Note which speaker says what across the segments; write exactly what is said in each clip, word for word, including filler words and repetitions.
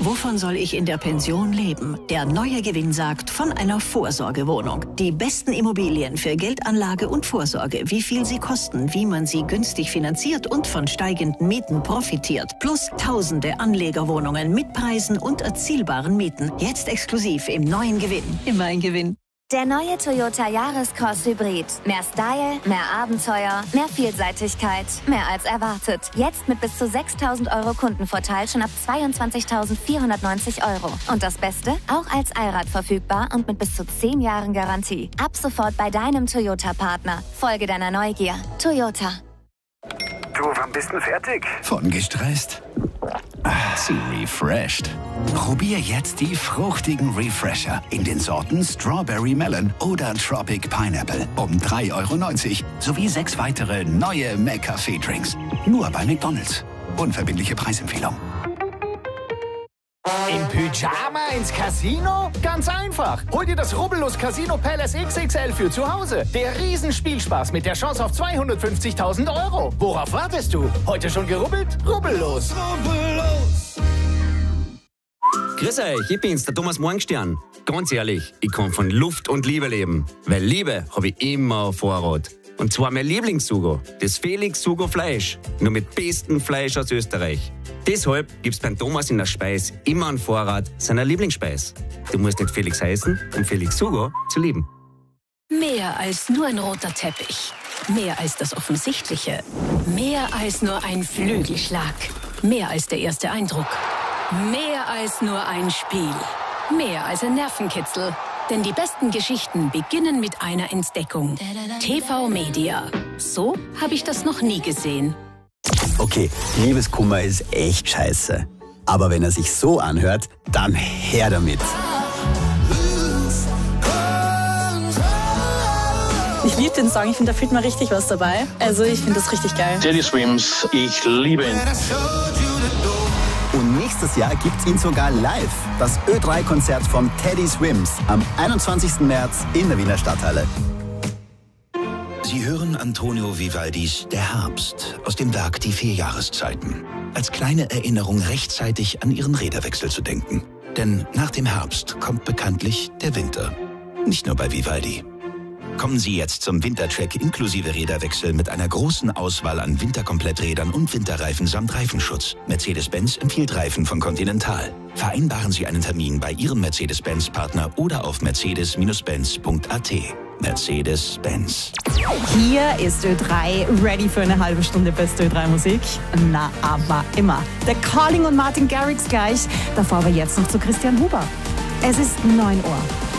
Speaker 1: Wovon soll ich in der Pension leben? Der neue Gewinn sagt von einer Vorsorgewohnung. Die besten Immobilien für Geldanlage und Vorsorge, wie viel sie kosten, wie man sie günstig finanziert und von steigenden Mieten profitiert. Plus tausende Anlegerwohnungen mit Preisen und erzielbaren Mieten. Jetzt exklusiv im neuen Gewinn. Immer ein Gewinn.
Speaker 2: Der neue Toyota Yaris-Cross Hybrid. Mehr Style, mehr Abenteuer, mehr Vielseitigkeit, mehr als erwartet. Jetzt mit bis zu sechstausend Euro Kundenvorteil schon ab zweiundzwanzigtausendvierhundertneunzig Euro. Und das Beste? Auch als Allrad verfügbar und mit bis zu zehn Jahren Garantie. Ab sofort bei deinem Toyota-Partner. Folge deiner Neugier. Toyota.
Speaker 3: Du, wann bist du fertig?
Speaker 4: Von gestresst zu refreshed. Probier jetzt die fruchtigen Refresher in den Sorten Strawberry Melon oder Tropic Pineapple um drei Euro neunzig sowie sechs weitere neue McCafé-Drinks. Nur bei McDonald's. Unverbindliche Preisempfehlung.
Speaker 5: Im Pyjama ins Casino? Ganz einfach. Hol dir das Rubbellos Casino Palace X X L für zu Hause. Der Riesenspielspaß mit der Chance auf zweihundertfünfzigtausend Euro. Worauf wartest du? Heute schon gerubbelt? Rubbellos. Rubbellos.
Speaker 6: Grüß euch, ich bin's, der Thomas Morgenstern. Ganz ehrlich, ich kann von Luft und Liebe leben. Weil Liebe habe ich immer auf Vorrat. Und zwar mein Lieblingssugo, das Felix Sugo Fleisch. Nur mit bestem Fleisch aus Österreich. Deshalb gibt's beim Thomas in der Speis immer einen Vorrat seiner Lieblingsspeis. Du musst nicht Felix heißen, um Felix Sugo zu lieben.
Speaker 7: Mehr als nur ein roter Teppich. Mehr als das Offensichtliche. Mehr als nur ein Flügelschlag. Mehr als der erste Eindruck. Mehr als nur ein Spiel. Mehr als ein Nervenkitzel. Denn die besten Geschichten beginnen mit einer Entdeckung. T V Media. So habe ich das noch nie gesehen.
Speaker 8: Okay, Liebeskummer ist echt scheiße. Aber wenn er sich so anhört, dann her damit.
Speaker 9: Ich liebe den Song, ich finde, da fühlt man richtig was dabei. Also ich finde das richtig geil.
Speaker 10: Teddy Swims, ich liebe ihn.
Speaker 8: Und nächstes Jahr gibt's ihn sogar live. Das Ö drei Konzert von Teddy Swims am einundzwanzigsten März in der Wiener Stadthalle.
Speaker 4: Sie hören Antonio Vivaldis Der Herbst aus dem Werk Die vier Jahreszeiten. Als kleine Erinnerung rechtzeitig an Ihren Räderwechsel zu denken. Denn nach dem Herbst kommt bekanntlich der Winter. Nicht nur bei Vivaldi. Kommen Sie jetzt zum Wintertrack inklusive Räderwechsel mit einer großen Auswahl an Winterkompletträdern und Winterreifen samt Reifenschutz. Mercedes-Benz empfiehlt Reifen von Continental. Vereinbaren Sie einen Termin bei Ihrem Mercedes-Benz-Partner oder auf mercedes Benz punkt a t. Mercedes-Benz.
Speaker 11: Hier ist Ö drei ready für eine halbe Stunde beste Ö drei Musik. Na, aber immer. Der Calling und Martin Garrix gleich. Davor aber jetzt noch zu Christian Huber. Es ist neun Uhr.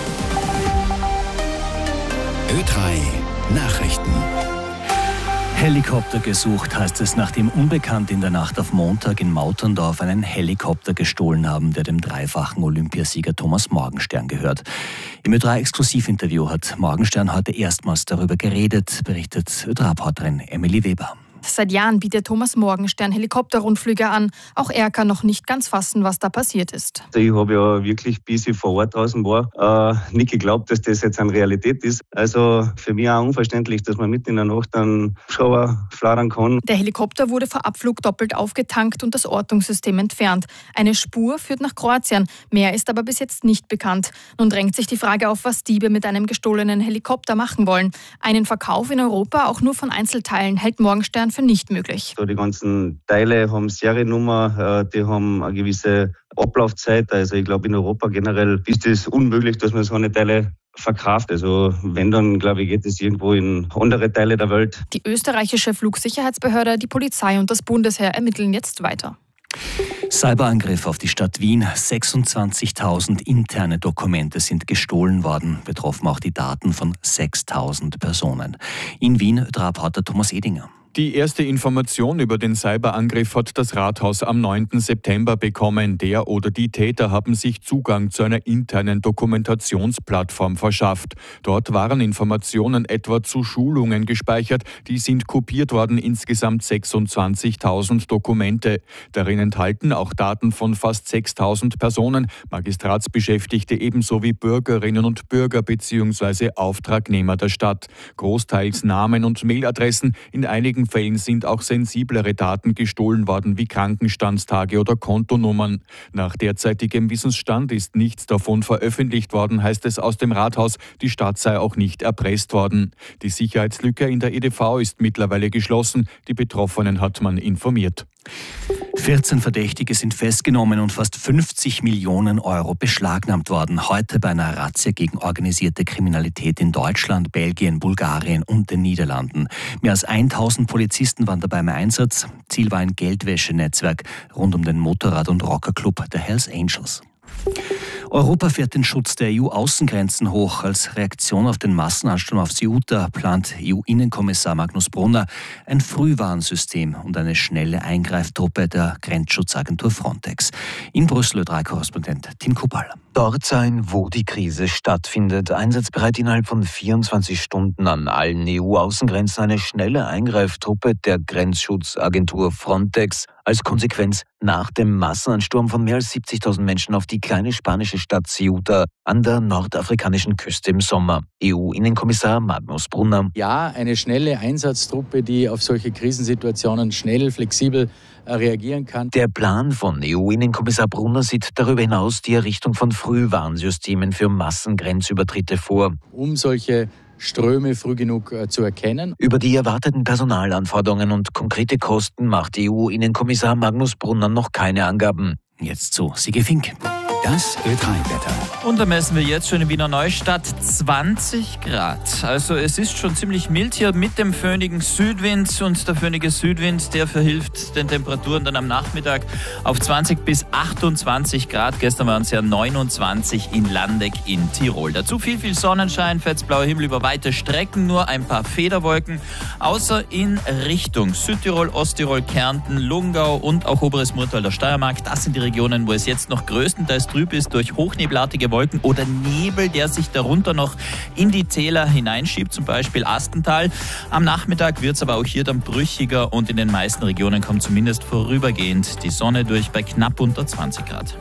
Speaker 4: Ö drei Nachrichten.
Speaker 12: Helikopter gesucht, heißt es, nachdem Unbekannte in der Nacht auf Montag in Mauterndorf einen Helikopter gestohlen haben, der dem dreifachen Olympiasieger Thomas Morgenstern gehört. Im Ö drei Exklusivinterview hat Morgenstern heute erstmals darüber geredet, berichtet Ö drei Reporterin Emily Weber.
Speaker 13: Seit Jahren bietet Thomas Morgenstern Helikopterrundflüge an. Auch er kann noch nicht ganz fassen, was da passiert ist.
Speaker 14: Ich habe ja wirklich, bis ich vor Ort draußen war, äh, nicht geglaubt, dass das jetzt eine Realität ist. Also für mich auch unverständlich, dass man mitten in der Nacht einen Schauer flattern kann.
Speaker 13: Der Helikopter wurde vor Abflug doppelt aufgetankt und das Ortungssystem entfernt. Eine Spur führt nach Kroatien. Mehr ist aber bis jetzt nicht bekannt. Nun drängt sich die Frage auf, was Diebe mit einem gestohlenen Helikopter machen wollen. Einen Verkauf in Europa, auch nur von Einzelteilen, hält Morgenstern für nicht möglich.
Speaker 14: So, die ganzen Teile haben Seriennummer, die haben eine gewisse Ablaufzeit. Also ich glaube, in Europa generell ist es unmöglich, dass man so eine Teile verkauft. Also wenn, dann glaube ich, geht es irgendwo in andere Teile der Welt.
Speaker 13: Die österreichische Flugsicherheitsbehörde, die Polizei und das Bundesheer ermitteln jetzt weiter.
Speaker 12: Cyberangriff auf die Stadt Wien. sechsundzwanzigtausend interne Dokumente sind gestohlen worden. Betroffen auch die Daten von sechstausend Personen. In Wien, Ö drei Reporter Thomas Edinger.
Speaker 15: Die erste Information über den Cyberangriff hat das Rathaus am neunten September bekommen. Der oder die Täter haben sich Zugang zu einer internen Dokumentationsplattform verschafft. Dort waren Informationen etwa zu Schulungen gespeichert. Die sind kopiert worden, insgesamt sechsundzwanzigtausend Dokumente. Darin enthalten auch Daten von fast sechstausend Personen, Magistratsbeschäftigte ebenso wie Bürgerinnen und Bürger bzw. Auftragnehmer der Stadt. Großteils Namen und Mailadressen, in einigen manchen Fällen sind auch sensiblere Daten gestohlen worden, wie Krankenstandstage oder Kontonummern. Nach derzeitigem Wissensstand ist nichts davon veröffentlicht worden, heißt es aus dem Rathaus, die Stadt sei auch nicht erpresst worden. Die Sicherheitslücke in der E D V ist mittlerweile geschlossen, die Betroffenen hat man informiert.
Speaker 12: vierzehn Verdächtige sind festgenommen und fast fünfzig Millionen Euro beschlagnahmt worden. Heute bei einer Razzia gegen organisierte Kriminalität in Deutschland, Belgien, Bulgarien und den Niederlanden. Mehr als tausend Polizisten waren dabei im Einsatz. Ziel war ein Geldwäschenetzwerk rund um den Motorrad- und Rockerclub der Hells Angels. Europa fährt den Schutz der E U-Außengrenzen hoch. Als Reaktion auf den Massenansturm auf Ceuta plant E U-Innenkommissar Magnus Brunner ein Frühwarnsystem und eine schnelle Eingreiftruppe der Grenzschutzagentur Frontex. In Brüssel Ö drei Korrespondent Tim Kubal.
Speaker 16: Dort sein, wo die Krise stattfindet. Einsatzbereit innerhalb von vierundzwanzig Stunden an allen E U-Außengrenzen eine schnelle Eingreiftruppe der Grenzschutzagentur Frontex. Als Konsequenz nach dem Massenansturm von mehr als siebzigtausend Menschen auf die kleine spanische Stadt Ceuta an der nordafrikanischen Küste im Sommer. E U-Innenkommissar Magnus Brunner.
Speaker 17: Ja, eine schnelle Einsatztruppe, die auf solche Krisensituationen schnell, flexibel reagieren kann.
Speaker 16: Der Plan von E U-Innenkommissar Brunner sieht darüber hinaus die Errichtung von Frühwarnsystemen für Massengrenzübertritte vor.
Speaker 17: Um solche Ströme früh genug äh, zu erkennen.
Speaker 16: Über die erwarteten Personalanforderungen und konkrete Kosten macht E U-Innenkommissar Magnus Brunner noch keine Angaben.
Speaker 12: Jetzt zu Sigi Fink.
Speaker 4: Das Ö drei Wetter.
Speaker 18: Und da messen wir jetzt schon in Wiener Neustadt zwanzig Grad. Also es ist schon ziemlich mild hier mit dem föhnigen Südwind. Und der föhnige Südwind, der verhilft den Temperaturen dann am Nachmittag auf zwanzig bis achtundzwanzig Grad. Gestern waren es ja neunundzwanzig in Landeck in Tirol. Dazu viel, viel Sonnenschein, fetzblauer Himmel über weite Strecken, nur ein paar Federwolken. Außer in Richtung Südtirol, Osttirol, Kärnten, Lungau und auch Oberes Murtal, der Steiermark. Das sind die Regionen, wo es jetzt noch größtenteils trüb ist durch hochnebelartige Wolken oder Nebel, der sich darunter noch in die Täler hineinschiebt, zum Beispiel Astental. Am Nachmittag wird es aber auch hier dann brüchiger und in den meisten Regionen kommt zumindest vorübergehend die Sonne durch bei knapp unter zwanzig Grad.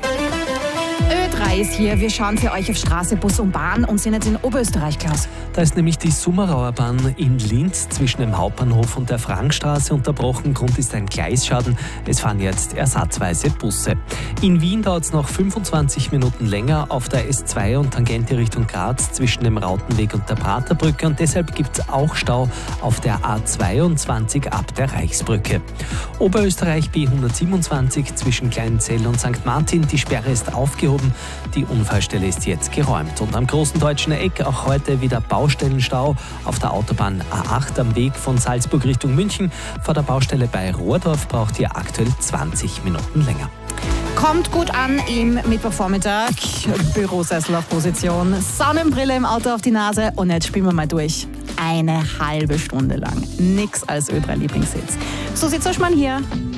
Speaker 11: Ö drei ist hier. Wir schauen für euch auf Straße, Bus und Bahn und sind jetzt in Oberösterreich, Klaus.
Speaker 19: Da ist nämlich die Summerauer Bahn in Linz zwischen dem Hauptbahnhof und der Frankstraße unterbrochen. Grund ist ein Gleisschaden. Es fahren jetzt ersatzweise Busse. In Wien dauert es noch fünfundzwanzig Minuten länger auf der S zwei und Tangente Richtung Graz zwischen dem Rautenweg und der Praterbrücke. Und deshalb gibt es auch Stau auf der A zweiundzwanzig ab der Reichsbrücke. Oberösterreich B hundertsiebenundzwanzig zwischen Kleinzell und Sankt Martin. Die Sperre ist aufgehoben. Die Unfallstelle ist jetzt geräumt. Und am großen Deutschen Eck auch heute wieder Baustellenstau auf der Autobahn A acht am Weg von Salzburg Richtung München. Vor der Baustelle bei Rohrdorf braucht ihr aktuell zwanzig Minuten länger.
Speaker 11: Kommt gut an im Mittwochvormittag. Bürosessel auf Position, Sonnenbrille im Auto auf die Nase und jetzt spielen wir mal durch. Eine halbe Stunde lang. Nix als Ö drei Lieblingshits. So sieht's euch mal hier.